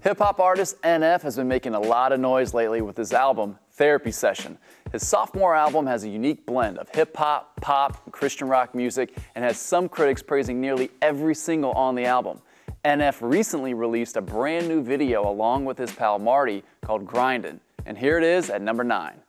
Hip-hop artist NF has been making a lot of noise lately with his album, Therapy Session. His sophomore album has a unique blend of hip-hop, pop, and Christian rock music and has some critics praising nearly every single on the album. NF recently released a brand new video along with his pal Marty called Grindin', and here it is at number 9.